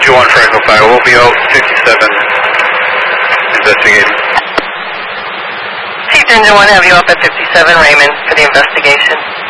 Engine 1 for Echo 5, we'll be out 57 investigating. Chief Engine 1, have you up at 57, Raymond, for the investigation.